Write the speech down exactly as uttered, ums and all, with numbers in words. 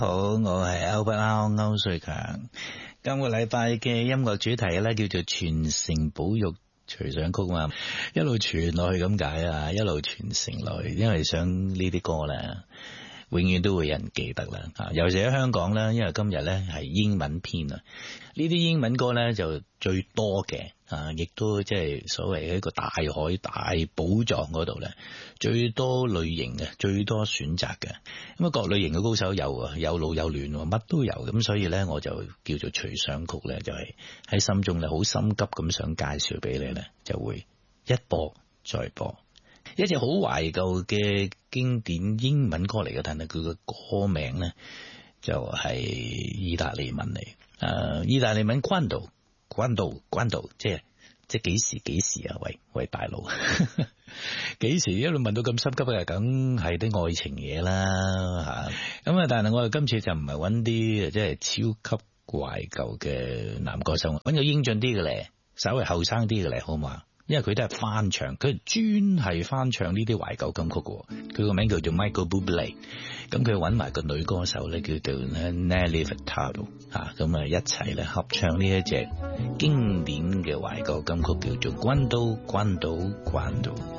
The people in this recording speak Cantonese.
好，我係歐不歐歐瑞強。今個禮拜嘅音樂主題咧叫做傳承保育隨想曲嘛，一路傳落去咁解啊，一路傳承落去，因為想呢啲歌咧永遠都會有人記得啦。啊，尤其喺香港啦，因為今日咧係英文篇啊，呢啲英文歌咧就最多嘅啊，亦都即係所謂一個大海大寶藏嗰度咧，最多類型嘅，最多選擇嘅。咁啊，各類型嘅高手有啊，有老有嫩，乜都有。咁所以咧，我就叫做隨想曲咧，就係喺心中咧好心急咁想介紹俾你咧，就會一播再播。一隻好懷舊嘅經典英文歌嚟嘅，但係佢嘅歌名咧就係意大利文嚟。誒，意大利文關度關度關度，即係即係幾時幾時啊？喂喂，大佬，幾時一路問到咁心急啊？梗係啲愛情嘢啦嚇。咁啊，但係我哋今次就唔係揾啲即係超級懷舊嘅男歌手，揾個英俊啲嘅咧，稍微後生啲嘅咧，好嘛？因為佢都係翻唱，佢專係翻唱呢啲懷舊金曲嘅。佢個名叫做 Michael Bublé， 咁佢揾埋個女歌手咧叫做 Nelly Furtado 嚇，咁啊一齊咧合唱呢一隻經典嘅懷舊金曲，叫做《Quando Quando Quando》。